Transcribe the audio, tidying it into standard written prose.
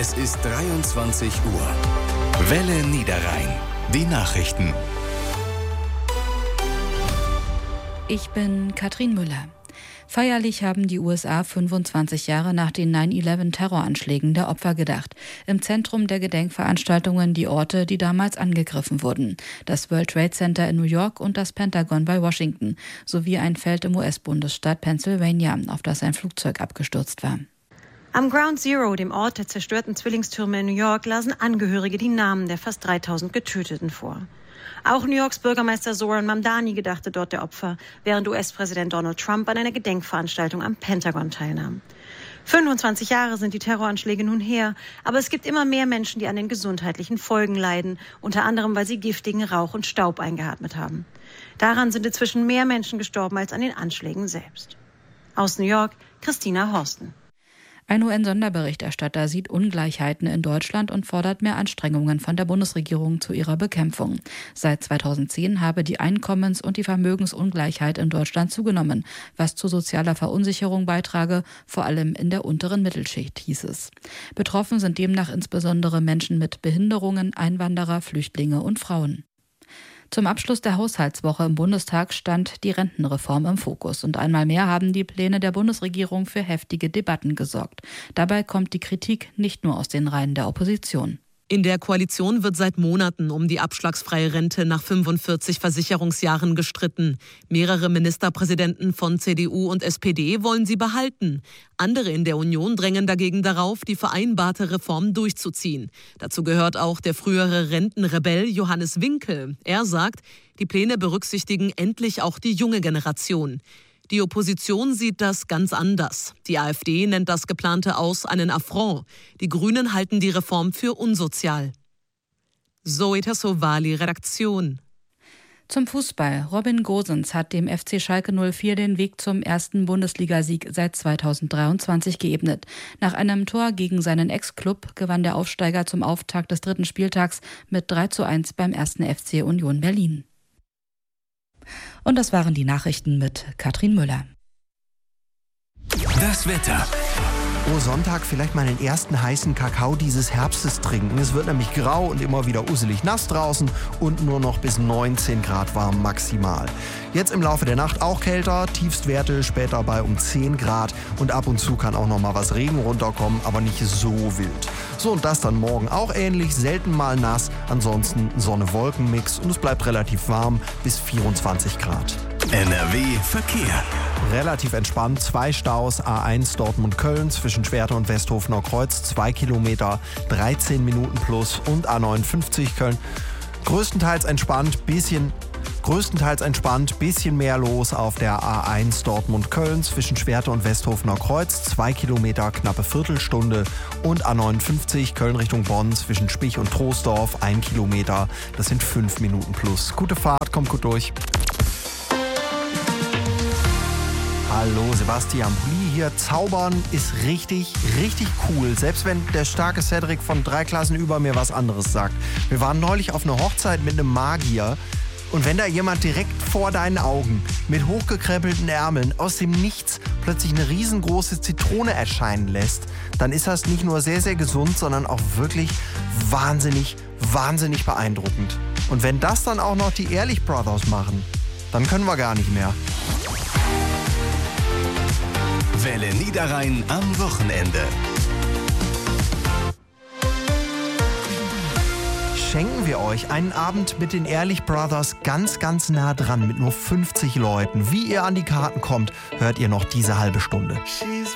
Es ist 23 Uhr. Welle Niederrhein. Die Nachrichten. Ich bin Katrin Müller. Feierlich haben die USA 25 Jahre nach den 9/11-Terroranschlägen der Opfer gedacht. Im Zentrum der Gedenkveranstaltungen die Orte, die damals angegriffen wurden. Das World Trade Center in New York und das Pentagon bei Washington, sowie ein Feld im US-Bundesstaat Pennsylvania, auf das ein Flugzeug abgestürzt war. Am Ground Zero, dem Ort der zerstörten Zwillingstürme in New York, lasen Angehörige die Namen der fast 3000 Getöteten vor. Auch New Yorks Bürgermeister Zoran Mamdani gedachte dort der Opfer, während US-Präsident Donald Trump an einer Gedenkveranstaltung am Pentagon teilnahm. 25 Jahre sind die Terroranschläge nun her, aber es gibt immer mehr Menschen, die an den gesundheitlichen Folgen leiden, unter anderem, weil sie giftigen Rauch und Staub eingeatmet haben. Daran sind inzwischen mehr Menschen gestorben als an den Anschlägen selbst. Aus New York, Christina Horsten. Ein UN-Sonderberichterstatter sieht Ungleichheiten in Deutschland und fordert mehr Anstrengungen von der Bundesregierung zu ihrer Bekämpfung. Seit 2010 habe die Einkommens- und die Vermögensungleichheit in Deutschland zugenommen, was zu sozialer Verunsicherung beitrage, vor allem in der unteren Mittelschicht, hieß es. Betroffen sind demnach insbesondere Menschen mit Behinderungen, Einwanderer, Flüchtlinge und Frauen. Zum Abschluss der Haushaltswoche im Bundestag stand die Rentenreform im Fokus. Und einmal mehr haben die Pläne der Bundesregierung für heftige Debatten gesorgt. Dabei kommt die Kritik nicht nur aus den Reihen der Opposition. In der Koalition wird seit Monaten um die abschlagsfreie Rente nach 45 Versicherungsjahren gestritten. Mehrere Ministerpräsidenten von CDU und SPD wollen sie behalten. Andere in der Union drängen dagegen darauf, die vereinbarte Reform durchzuziehen. Dazu gehört auch der frühere Rentenrebell Johannes Winkel. Er sagt, die Pläne berücksichtigen endlich auch die junge Generation. Die Opposition sieht das ganz anders. Die AfD nennt das geplante Aus einen Affront. Die Grünen halten die Reform für unsozial. Zoe Tassovali, Redaktion. Zum Fußball. Robin Gosens hat dem FC Schalke 04 den Weg zum ersten Bundesligasieg seit 2023 geebnet. Nach einem Tor gegen seinen Ex-Club gewann der Aufsteiger zum Auftakt des 3. Spieltags mit 3:1 beim 1. FC Union Berlin. Und das waren die Nachrichten mit Katrin Müller. Das Wetter. Sonntag vielleicht mal den ersten heißen Kakao dieses Herbstes trinken. Es wird nämlich grau und immer wieder uselig nass draußen und nur noch bis 19 Grad warm maximal. Jetzt im Laufe der Nacht auch kälter, Tiefstwerte später bei um 10 Grad und ab und zu kann auch noch mal was Regen runterkommen, aber nicht so wild. So, und das dann morgen auch ähnlich, selten mal nass, ansonsten Sonne-Wolken-Mix und es bleibt relativ warm bis 24 Grad. NRW Verkehr. Relativ entspannt, 2 Staus, A1 Dortmund-Köln zwischen Schwerte und Westhofener Kreuz, 2 Kilometer, 13 Minuten plus und A59 Köln. Größtenteils entspannt, bisschen mehr los auf der A1 Dortmund-Köln zwischen Schwerte und Westhofener Kreuz, 2 Kilometer, knappe Viertelstunde und A59 Köln Richtung Bonn zwischen Spich und Troisdorf, 1 Kilometer, das sind 5 Minuten plus. Gute Fahrt, kommt gut durch. Hallo, Sebastian Blie hier. Zaubern ist richtig cool. Selbst wenn der starke Cedric von 3 Klassen über mir was anderes sagt. Wir waren neulich auf einer Hochzeit mit einem Magier. Und wenn da jemand direkt vor deinen Augen mit hochgekrempelten Ärmeln aus dem Nichts plötzlich eine riesengroße Zitrone erscheinen lässt, dann ist das nicht nur sehr, sehr gesund, sondern auch wirklich wahnsinnig beeindruckend. Und wenn das dann auch noch die Ehrlich Brothers machen, dann können wir gar nicht mehr. Welle Niederrhein am Wochenende. Schenken wir euch einen Abend mit den Ehrlich Brothers ganz nah dran mit nur 50 Leuten. Wie ihr an die Karten kommt, hört ihr noch diese halbe Stunde.